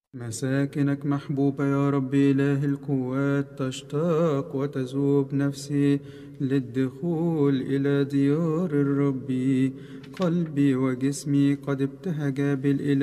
مساكنك محبوبة يا رب إله القوات، تشتاق وتذوب نفسي للدخول إلى ديار الرب. قلبي وجسمي قد ابتهجا بالإله.